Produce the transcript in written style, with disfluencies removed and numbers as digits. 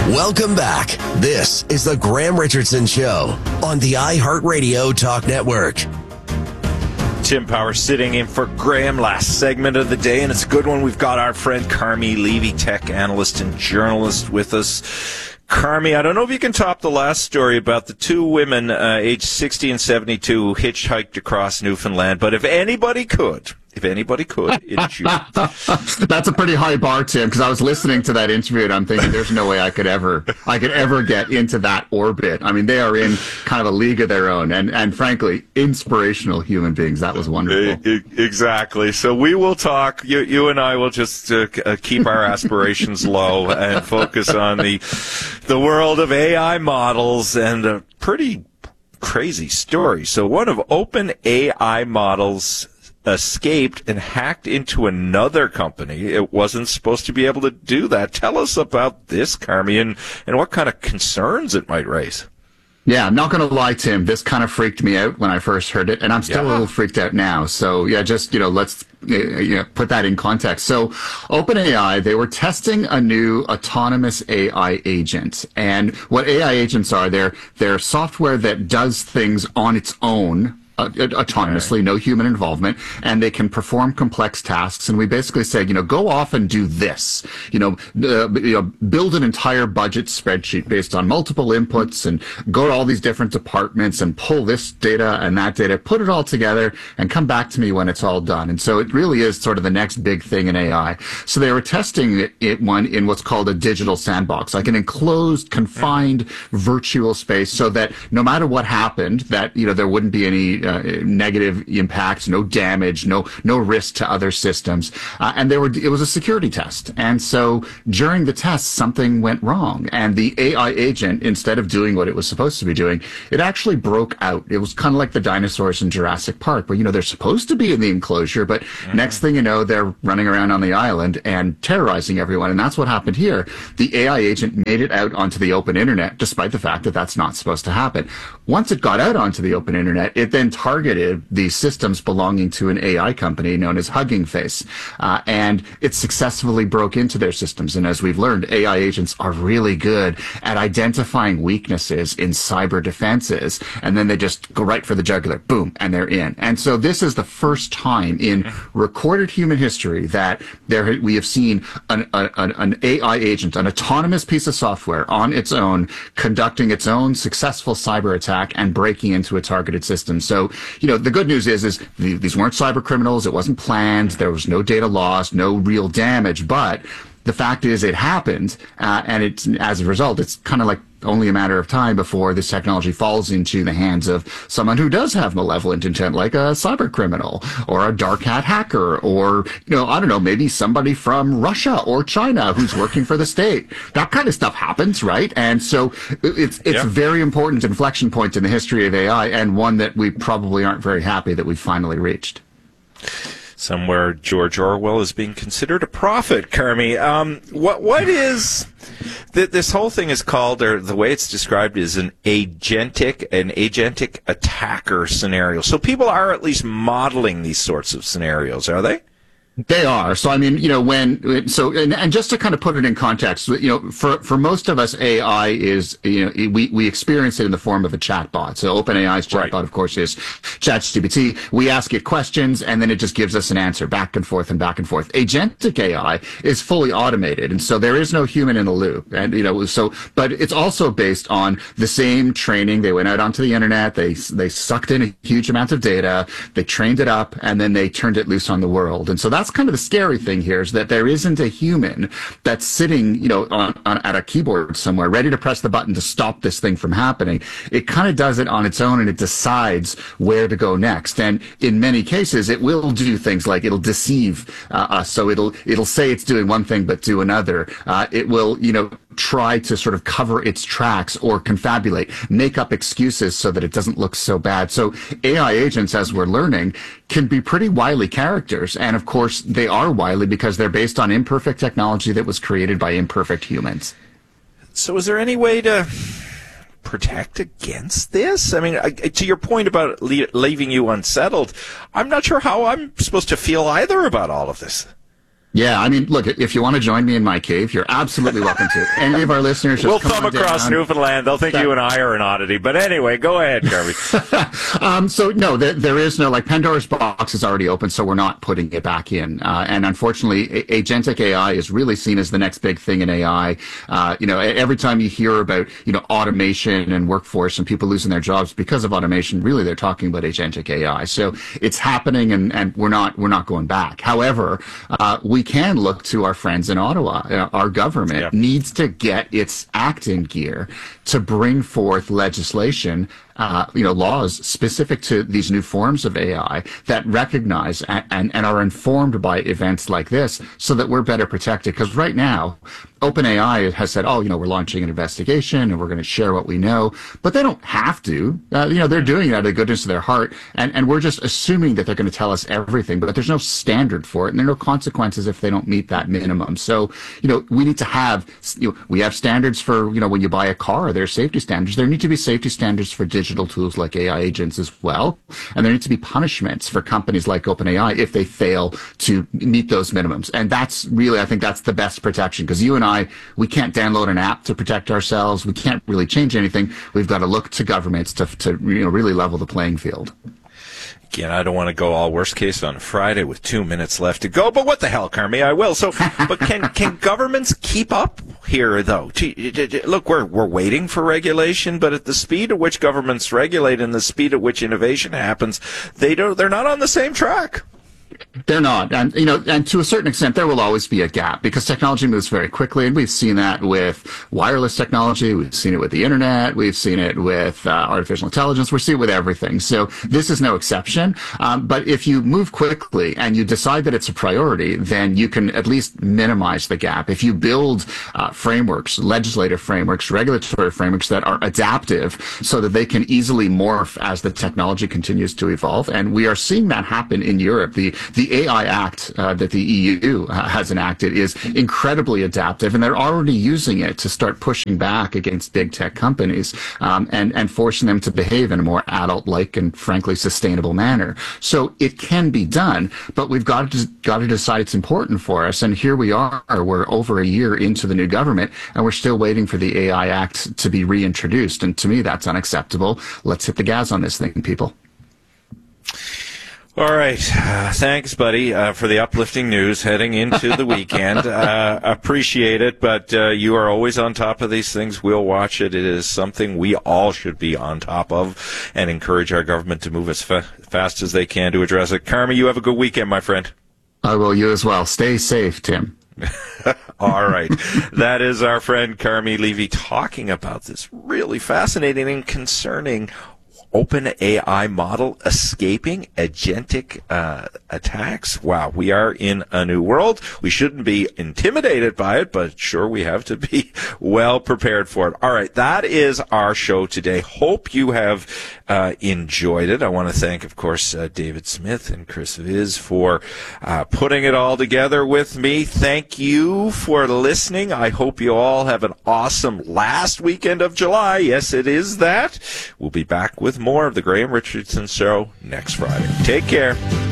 Welcome back. This is the Graham Richardson Show on the iHeartRadio Talk Network. Tim Power sitting in for Graham, last segment of the day, and it's a good one. We've got our friend Carmi Levy, tech analyst and journalist, with us. Carmi, I don't know if you can top the last story about the two women aged 60 and 72 who hitchhiked across Newfoundland, but if anybody could, it's you. That's a pretty high bar, Tim, because I was listening to that interview and I'm thinking there's no way I could ever get into that orbit. I mean, they are in kind of a league of their own and frankly, inspirational human beings. That was wonderful. Exactly. So we will talk. You and I will just keep our aspirations low and focus on the world of AI models and a pretty crazy story. So one of OpenAI models escaped and hacked into another company. It wasn't supposed to be able to do that. Tell us about this, Carmi, and what kind of concerns it might raise. Yeah, I'm not going to lie, Tim. This kind of freaked me out when I first heard it, and I'm still a little freaked out now. So, yeah, just, let's put that in context. So, OpenAI, they were testing a new autonomous AI agent. And what AI agents are, they're software that does things on its own, autonomously, no human involvement, and they can perform complex tasks. And we basically say, go off and do this. Build an entire budget spreadsheet based on multiple inputs, and go to all these different departments and pull this data and that data, put it all together, and come back to me when it's all done. And so it really is sort of the next big thing in AI. So they were testing it in what's called a digital sandbox, like an enclosed, confined virtual space, so that no matter what happened, that there wouldn't be any negative impacts, no damage, no risk to other systems. And it was a security test. And so during the test, something went wrong. And the AI agent, instead of doing what it was supposed to be doing, it actually broke out. It was kind of like the dinosaurs in Jurassic Park, where, they're supposed to be in the enclosure, but next thing you know, they're running around on the island and terrorizing everyone. And that's what happened here. The AI agent made it out onto the open internet, despite the fact that that's not supposed to happen. Once it got out onto the open internet, it then targeted these systems belonging to an AI company known as Hugging Face, and it successfully broke into their systems. And as we've learned, AI agents are really good at identifying weaknesses in cyber defenses, and then they just go right for the jugular, boom, and they're in. And so this is the first time in recorded human history that we have seen an AI agent, an autonomous piece of software on its own, conducting its own successful cyber attack and breaking into a targeted system. So, the good news is these weren't cyber criminals. It wasn't planned. There was no data loss, no real damage. But the fact is it happened. And as a result, it's kind of like only a matter of time before this technology falls into the hands of someone who does have malevolent intent, like a cyber criminal or a dark hat hacker, or, I don't know, maybe somebody from Russia or China who's working for the state. That kind of stuff happens, right? And so it's a very important inflection point in the history of AI, and one that we probably aren't very happy that we've finally reached. Somewhere George Orwell is being considered a prophet, Carmi. What is this whole thing is called, or the way it's described is an agentic attacker scenario. So people are at least modeling these sorts of scenarios, are they? They are. So, I mean, and just to kind of put it in context, for most of us, AI is, we experience it in the form of a chatbot. So OpenAI's chatbot, of course, is ChatGPT. We ask it questions and then it just gives us an answer back and forth and back and forth. Agentic AI is fully automated. And so there is no human in the loop. And, but it's also based on the same training. They went out onto the internet. They sucked in a huge amount of data. They trained it up and then they turned it loose on the world. And so that's kind of the scary thing here, is that there isn't a human that's sitting, at a keyboard somewhere ready to press the button to stop this thing from happening. It kind of does it on its own, and it decides where to go next. And in many cases, it will do things like it'll deceive us. So it'll say it's doing one thing but do another. It will, try to sort of cover its tracks or confabulate, make up excuses so that it doesn't look so bad. So AI agents, as we're learning, can be pretty wily characters. And of course, they are wily because they're based on imperfect technology that was created by imperfect humans. So is there any way to protect against this? I mean, to your point about leaving you unsettled, I'm not sure how I'm supposed to feel either about all of this. Yeah, I mean, look, if you want to join me in my cave, you're absolutely welcome to. Any of our listeners, just we'll come come across down. Newfoundland. They'll think you and I are an oddity. But anyway, go ahead, Kirby. So no, there is no, like, Pandora's box is already open, so we're not putting it back in. And unfortunately, agentic AI is really seen as the next big thing in AI. Every time you hear about, automation and workforce and people losing their jobs because of automation, really they're talking about agentic AI. So it's happening, and we're not going back. However, we can look to our friends in Ottawa. Our government needs to get its act in gear to bring forth legislation, laws specific to these new forms of AI that recognize and are informed by events like this, so that we're better protected. Because right now, OpenAI has said, we're launching an investigation and we're going to share what we know, but they don't have to. They're doing it out of the goodness of their heart, and we're just assuming that they're going to tell us everything, but there's no standard for it, and there are no consequences if they don't meet that minimum. So, we need to have, we have standards for, when you buy a car, there's safety standards. There need to be safety standards for digital tools like AI agents as well, and there need to be punishments for companies like OpenAI if they fail to meet those minimums. And that's really, I think that's the best protection, because you and we can't download an app to protect ourselves. We can't really change anything. We've got to look to governments to really level the playing field. Again, I don't want to go all worst case on a Friday with 2 minutes left to go, but what the hell, Carmi, I will. So, but can governments keep up here, though? Look, we're waiting for regulation, but at the speed at which governments regulate and the speed at which innovation happens, they're not on the same track. They're not. And, and to a certain extent, there will always be a gap because technology moves very quickly. And we've seen that with wireless technology. We've seen it with the internet. We've seen it with artificial intelligence. We're seeing it with everything. So this is no exception. But if you move quickly and you decide that it's a priority, then you can at least minimize the gap. If you build frameworks, legislative frameworks, regulatory frameworks that are adaptive so that they can easily morph as the technology continues to evolve. And we are seeing that happen in Europe. The AI Act that the EU has enacted is incredibly adaptive, and they're already using it to start pushing back against big tech companies and forcing them to behave in a more adult-like and, frankly, sustainable manner. So it can be done, but we've got to decide it's important for us. And here we are. We're over a year into the new government, and we're still waiting for the AI Act to be reintroduced. And to me, that's unacceptable. Let's hit the gas on this thing, people. All right. Thanks, buddy, for the uplifting news heading into the weekend. Appreciate it, but you are always on top of these things. We'll watch it. It is something we all should be on top of and encourage our government to move as fast as they can to address it. Carmi, you have a good weekend, my friend. I will. You as well. Stay safe, Tim. All right. That is our friend Carmi Levy talking about this really fascinating and concerning OpenAI model escaping agentic attacks. Wow, we are in a new world. We shouldn't be intimidated by it, but sure, we have to be well prepared for it. All right, that is our show today. Hope you have enjoyed it. I want to thank, of course, David Smith and Chris Viz for putting it all together with me. Thank you for listening. I hope you all have an awesome last weekend of July. Yes, it is that. We'll be back with more of the Graham Richardson Show next Friday. Take care.